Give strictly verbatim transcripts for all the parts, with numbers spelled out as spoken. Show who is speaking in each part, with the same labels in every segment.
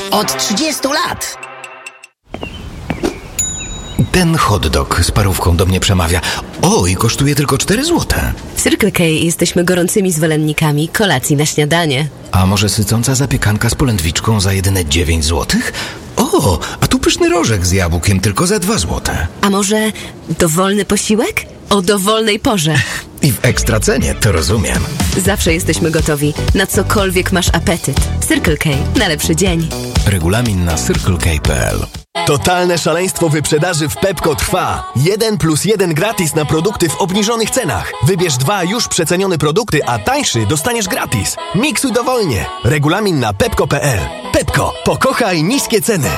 Speaker 1: Od trzydziestu lat.
Speaker 2: Ten hot dog z parówką do mnie przemawia. O, i kosztuje tylko cztery złote.
Speaker 3: W Circle K jesteśmy gorącymi zwolennikami kolacji na śniadanie.
Speaker 2: A może sycąca zapiekanka z polędwiczką za jedyne dziewięć złotych? O, a tu pyszny rożek z jabłkiem tylko za dwa złote.
Speaker 3: A może dowolny posiłek? O dowolnej porze.
Speaker 2: I w ekstra cenie, to rozumiem.
Speaker 3: Zawsze jesteśmy gotowi, na cokolwiek masz apetyt. Circle K. Na lepszy dzień.
Speaker 2: Regulamin na circle k kropka p l.
Speaker 4: Totalne szaleństwo wyprzedaży w Pepco trwa. Jeden plus jeden gratis na produkty w obniżonych cenach. Wybierz dwa już przecenione produkty, a tańszy dostaniesz gratis. Miksuj dowolnie. Regulamin na pepco kropka p l. Pepco. Pokochaj niskie ceny.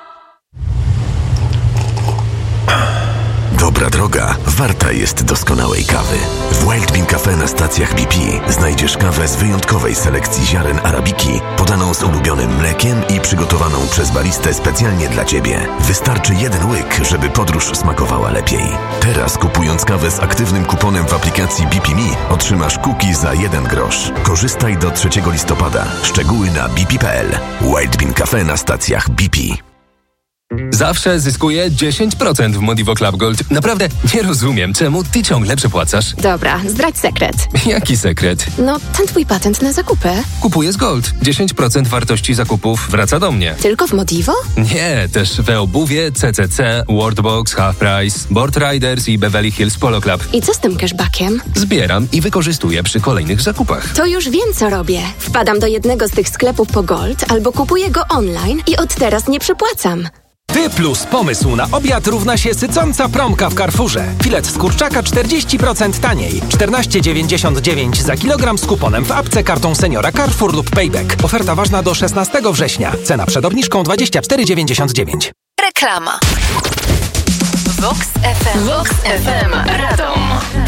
Speaker 5: Dobra droga warta jest doskonałej kawy. W Wild Bean Cafe na stacjach B P znajdziesz kawę z wyjątkowej selekcji ziaren arabiki, podaną z ulubionym mlekiem i przygotowaną przez baristę specjalnie dla Ciebie. Wystarczy jeden łyk, żeby podróż smakowała lepiej. Teraz kupując kawę z aktywnym kuponem w aplikacji B P Me otrzymasz cookie za jeden grosz. Korzystaj do trzeciego listopada. Szczegóły na b p kropka p l. Wild Bean Cafe na stacjach B P.
Speaker 6: Zawsze zyskuję dziesięć procent w Modivo Club Gold. Naprawdę nie rozumiem, czemu ty ciągle przepłacasz.
Speaker 7: Dobra, zdradź sekret.
Speaker 6: Jaki sekret?
Speaker 7: No, ten twój patent na zakupy.
Speaker 6: Kupuję z Gold. dziesięć procent wartości zakupów wraca do mnie.
Speaker 7: Tylko w Modivo?
Speaker 6: Nie, też we obuwie, C C C, Worldbox, Half Price, Board Riders i Beverly Hills Polo Club.
Speaker 7: I co z tym cashbackiem?
Speaker 6: Zbieram i wykorzystuję przy kolejnych zakupach.
Speaker 7: To już wiem, co robię. Wpadam do jednego z tych sklepów po Gold albo kupuję go online i od teraz nie przepłacam.
Speaker 8: Ty plus pomysł na obiad równa się sycąca promka w Carrefourze. Filet z kurczaka czterdzieści procent taniej. czternaście dziewięćdziesiąt dziewięć za kilogram z kuponem w apce, kartą seniora Carrefour lub Payback. Oferta ważna do szesnastego września. Cena przed obniżką dwadzieścia cztery dziewięćdziesiąt dziewięć.
Speaker 9: Reklama. Vox F M. Vox F M Radom.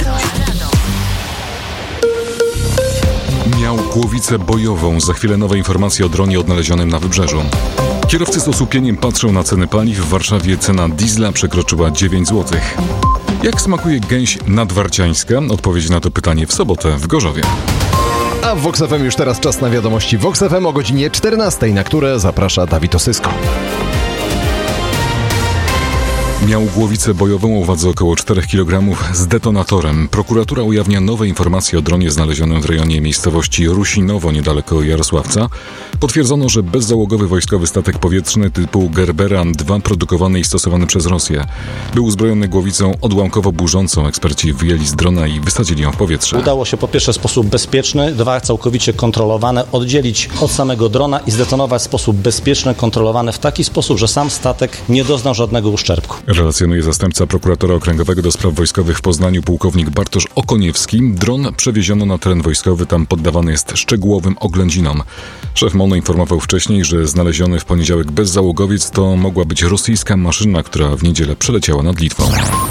Speaker 10: Miał głowicę bojową. Za chwilę nowe informacje o dronie odnalezionym na wybrzeżu. Kierowcy z osłupieniem patrzą na ceny paliw. W Warszawie cena diesla przekroczyła dziewięć złotych. Jak smakuje gęś nadwarciańska? Odpowiedź na to pytanie w sobotę w Gorzowie.
Speaker 11: A w Vox F M już teraz czas na wiadomości Vox F M o godzinie czternastej, na które zaprasza Dawid Osysko.
Speaker 10: Miał głowicę bojową o wadze około czterech kilogramów z detonatorem. Prokuratura ujawnia nowe informacje o dronie znalezionym w rejonie miejscowości Rusinowo, niedaleko Jarosławca. Potwierdzono, że bezzałogowy wojskowy statek powietrzny typu Gerbera dwa produkowany i stosowany przez Rosję był uzbrojony głowicą odłamkowo burzącą. Eksperci wyjęli z drona i wysadzili ją w powietrze.
Speaker 12: Udało się po pierwsze w sposób bezpieczny, dwa całkowicie kontrolowane, oddzielić od samego drona i zdetonować w sposób bezpieczny, kontrolowany w taki sposób, że sam statek nie doznał żadnego uszczerbku.
Speaker 10: Relacjonuje zastępca prokuratora okręgowego do spraw wojskowych w Poznaniu pułkownik Bartosz Okoniewski. Dron przewieziono na teren wojskowy, tam poddawany jest szczegółowym oględzinom. Szef MONU informował wcześniej, że znaleziony w poniedziałek bezzałogowiec to mogła być rosyjska maszyna, która w niedzielę przeleciała nad Litwą.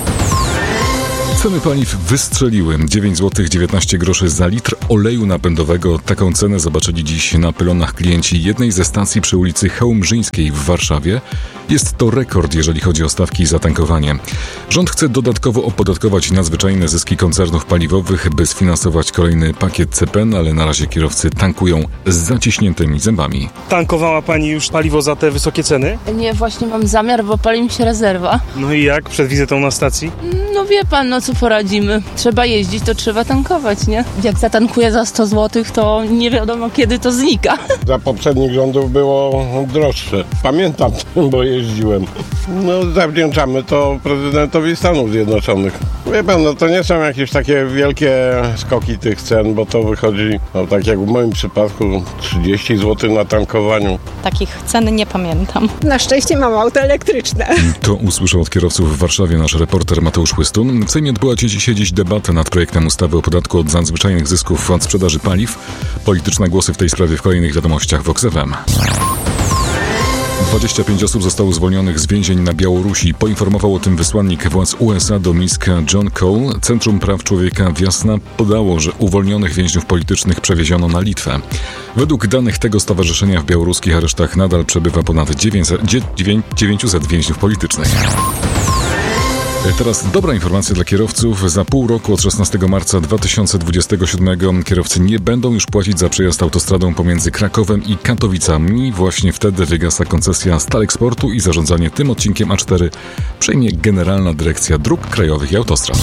Speaker 10: Ceny paliw wystrzeliły. dziewięć złotych dziewiętnaście groszy za litr oleju napędowego. Taką cenę zobaczyli dziś na pylonach klienci jednej ze stacji przy ulicy Chełmżyńskiej w Warszawie. Jest to rekord, jeżeli chodzi o stawki za tankowanie. Rząd chce dodatkowo opodatkować nadzwyczajne zyski koncernów paliwowych, by sfinansować kolejny pakiet C P N, ale na razie kierowcy tankują z zaciśniętymi zębami.
Speaker 13: Tankowała pani już paliwo za te wysokie ceny?
Speaker 14: Nie, właśnie mam zamiar, bo pali mi się rezerwa.
Speaker 13: No i jak przed wizytą na stacji?
Speaker 14: No wie pan, no co poradzimy. Trzeba jeździć, to trzeba tankować, nie? Jak zatankuję za sto złotych, to nie wiadomo kiedy to znika.
Speaker 15: Za poprzednich rządów było droższe. Pamiętam, bo jeździłem. No zawdzięczamy to prezydentowi Stanów Zjednoczonych. Wie pan, no to nie są jakieś takie wielkie skoki tych cen, bo to wychodzi, no tak jak w moim przypadku, trzydzieści złotych na tankowaniu.
Speaker 16: Takich cen nie pamiętam.
Speaker 17: Na szczęście mam auto elektryczne.
Speaker 10: To usłyszał od kierowców w Warszawie nasz reporter Mateusz Łystun. W Sejmie odbyła się dziś debatę nad projektem ustawy o podatku od nadzwyczajnych zysków od sprzedaży paliw. Polityczne głosy w tej sprawie w kolejnych wiadomościach Vox F M. dwadzieścia pięć osób zostało zwolnionych z więzień na Białorusi. Poinformował o tym wysłannik władz U S A do Mińska John Cole. Centrum Praw Człowieka Wiasna podało, że uwolnionych więźniów politycznych przewieziono na Litwę. Według danych tego stowarzyszenia w białoruskich aresztach nadal przebywa ponad dziewięćset więźniów politycznych. Teraz dobra informacja dla kierowców. Za pół roku od szesnastego marca dwa tysiące dwudziestego siódmego kierowcy nie będą już płacić za przejazd autostradą pomiędzy Krakowem i Katowicami. Właśnie wtedy wygasa koncesja Staleksportu i zarządzanie tym odcinkiem A cztery przejmie Generalna Dyrekcja Dróg Krajowych i Autostrad.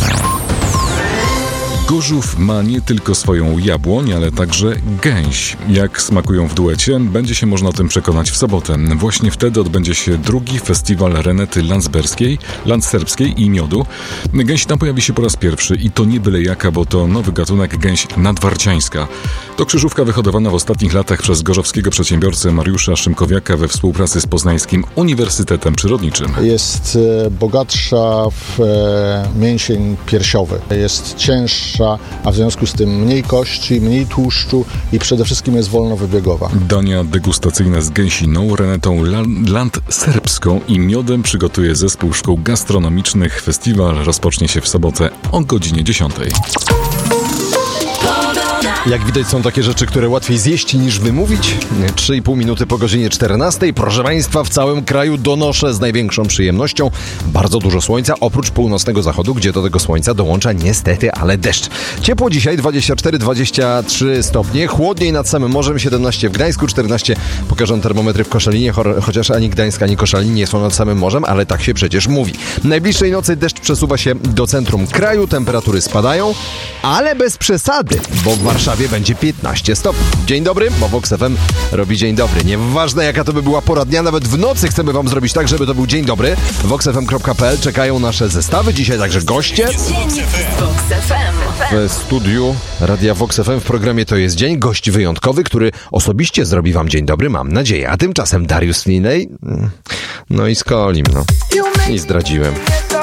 Speaker 10: Gorzów ma nie tylko swoją jabłoń, ale także gęś. Jak smakują w duecie, będzie się można o tym przekonać w sobotę. Właśnie wtedy odbędzie się drugi festiwal Renety Landsberskiej, Landserbskiej i miodu. Gęś tam pojawi się po raz pierwszy i to nie byle jaka, bo to nowy gatunek gęś nadwarciańska. To krzyżówka wyhodowana w ostatnich latach przez gorzowskiego przedsiębiorcę Mariusza Szymkowiaka we współpracy z Poznańskim Uniwersytetem Przyrodniczym.
Speaker 1: Jest bogatsza w mięsień piersiowy. Jest cięższa, a w związku z tym mniej kości, mniej tłuszczu i przede wszystkim jest wolnowybiegowa.
Speaker 10: Dania degustacyjne z gęsiną, renetą landserbską i miodem przygotuje zespół szkół gastronomicznych. Festiwal rozpocznie się w sobotę o godzinie dziesiątej.
Speaker 11: Jak widać, są takie rzeczy, które łatwiej zjeść niż wymówić. trzy i pół minuty po godzinie czternastej. Proszę Państwa, w całym kraju donoszę z największą przyjemnością bardzo dużo słońca, oprócz północnego zachodu, gdzie do tego słońca dołącza niestety, ale deszcz. Ciepło dzisiaj, dwadzieścia cztery dwadzieścia trzy stopnie, chłodniej nad samym morzem, siedemnaście w Gdańsku, czternaście pokażą termometry w Koszalinie, chociaż ani Gdańsk, ani Koszalin nie są nad samym morzem, ale tak się przecież mówi. Najbliższej nocy deszcz przesuwa się do centrum kraju, temperatury spadają, ale bez przesady, bo w Warszawie będzie piętnaście stopni. Dzień dobry, bo Vox F M robi dzień dobry. Nieważne jaka to by była pora dnia, nawet w nocy chcemy wam zrobić tak, żeby to był dzień dobry. vox f m kropka p l czekają nasze zestawy. Dzisiaj także goście. W studiu Radia Vox F M w programie To jest Dzień. Gość wyjątkowy, który osobiście zrobi wam dzień dobry, mam nadzieję. A tymczasem Dariusz Linej, no i z Kolim, no. I zdradziłem.